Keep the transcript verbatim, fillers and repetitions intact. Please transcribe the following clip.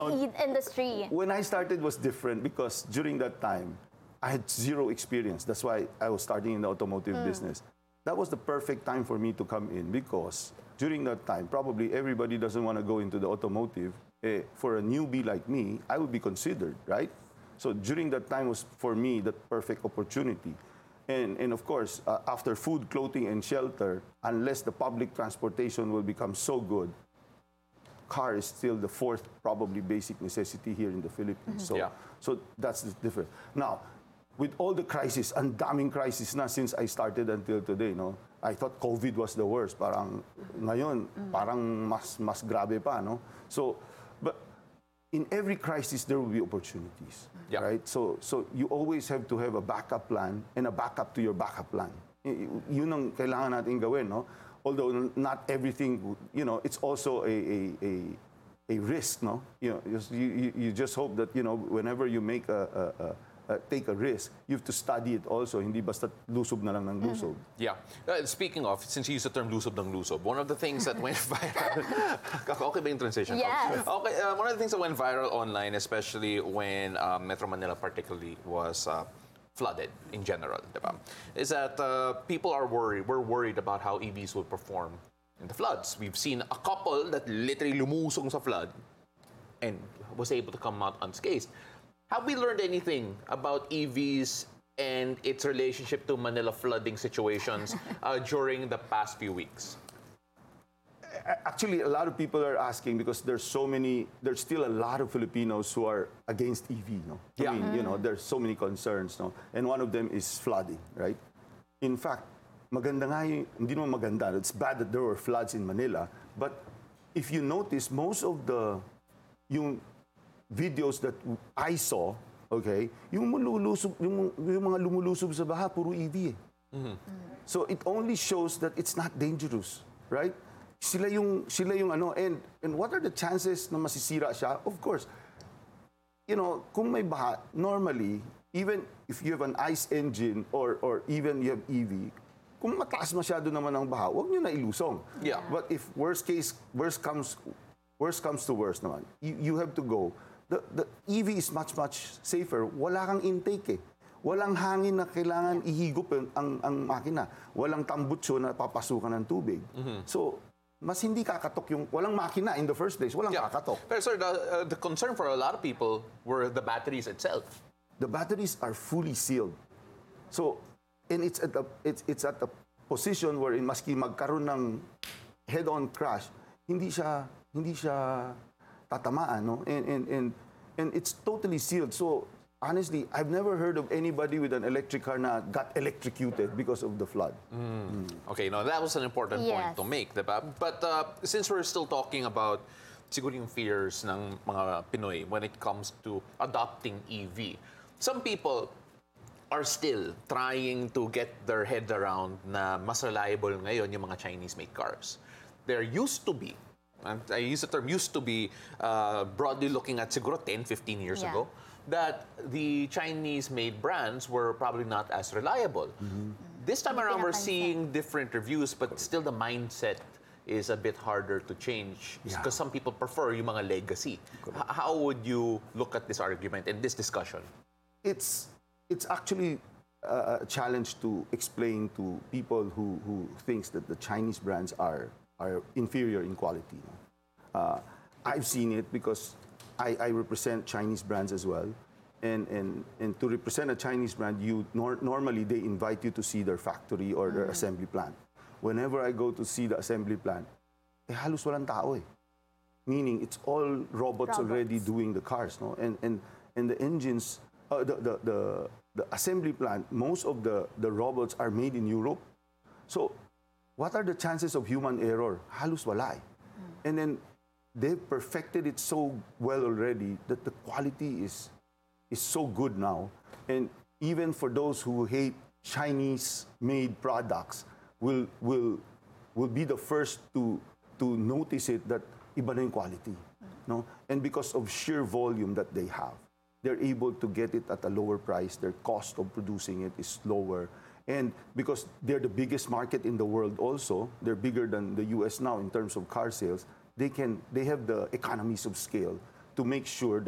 i- industry. When I started was different because during that time, I had zero experience. That's why I was starting in the automotive business. That was the perfect time for me to come in because during that time, probably everybody doesn't want to go into the automotive. Eh, for a newbie like me, I would be considered, right? So during that time was for me the perfect opportunity. And, and of course, uh, after food, clothing, and shelter, unless the public transportation will become so good, car is still the fourth probably basic necessity here in the Philippines. So, Yeah. so that's the difference. Now, with all the crisis, ang daming crisis na since I started until today, no? I thought COVID was the worst. Parang ngayon, parang mas mas grabe pa, no? So, but in every crisis there will be opportunities, Yeah. right? So, so you always have to have a backup plan and a backup to your backup plan. Y- y- Yun ang kailangan natin gawin, no? Although not everything, you know, it's also a a a, a risk, no? You know, you, you you just hope that you know whenever you make a, a, a Uh, take a risk, you have to study it also. Hindi basta lusob na lang ng lusob. Yeah. Uh, speaking of, since you used the term lusob ng lusob, one of the things that went viral... okay ba yung transition? Yes. Okay, uh, one of the things that went viral online, especially when uh, Metro Manila particularly was uh, flooded in general, diba? Is that uh, people are worried, we're worried about how E Vs will perform in the floods. We've seen a couple that literally lumusong sa flood and was able to come out unscathed. Have we learned anything about E Vs and its relationship to Manila flooding situations uh, during the past few weeks? Actually, a lot of people are asking because there's so many, there's still a lot of Filipinos who are against E V, no? Yeah. I mean, you know, there's so many concerns, no? And one of them is flooding, right? In fact, maganda nga yung, hindi naman maganda, it's bad that there were floods in Manila, but if you notice, most of the, yung videos that I saw, okay, yung lumulusob, yung, yung mga lumulusob sa baha, puro E V eh. So it only shows that it's not dangerous, right? Sila yung, sila yung ano, and, and what are the chances na masisira siya? Of course, you know, kung may baha, normally, even if you have an ICE engine or, or even you have E V, kung mataas masyado naman ang baha, huwag nyo na ilusong. Yeah. But if worst case, worst comes, worst comes to worst naman, you, you have to go. The, the E V is much, much safer. Wala kang intake eh. Walang hangin na kailangan ihigop ang, ang, ang makina. Walang tambutso na papasukan ng tubig. So, mas hindi kakatok yung... Walang makina in the first place. Walang kakatok. Pero sir, the, uh, the concern for a lot of people were the batteries itself. The batteries are fully sealed. So, and it's at a, it's, it's at a position wherein maski magkaroon ng head-on crash, hindi siya, hindi siya tatamaan, no? And, and, and, and it's totally sealed. So, honestly, I've never heard of anybody with an electric car na got electrocuted because of the flood. Mm. Okay, no, that was an important Yes. point to make, diba? But uh, since we're still talking about siguro yung fears ng mga Pinoy when it comes to adopting E V, some people are still trying to get their head around na mas reliable ngayon yung mga Chinese-made cars. There used to be, and I use the term used to be, uh, broadly looking at siguro ten, fifteen years Yeah. ago, that the Chinese-made brands were probably not as reliable. This time around, we're Pinapansin. seeing different reviews, but still the mindset is a bit harder to change because Yeah. some people prefer yung mga legacy. H- how would you look at this argument and this discussion? It's, it's actually a, a challenge to explain to people who, who thinks that the Chinese brands are, are inferior in quality. Uh, I've seen it because I, I represent Chinese brands as well. And, and, and to represent a Chinese brand, you nor, normally they invite you to see their factory or their assembly plant. Whenever I go to see the assembly plant, eh halos walang tao eh. Meaning it's all robots, Robots. already doing the cars, no? And, and, and the engines, uh, the, the, the, the assembly plant, most of the, the robots are made in Europe. So what are the chances of human error? Halos wala eh. And then they've perfected it so well already that the quality is, is so good now. And even for those who hate Chinese-made products, will, will, will be the first to, to notice it that iba na yung quality. No? And because of sheer volume that they have, they're able to get it at a lower price. Their cost of producing it is lower. And because they're the biggest market in the world also, they're bigger than the U S now in terms of car sales, they can they have the economies of scale to to make sure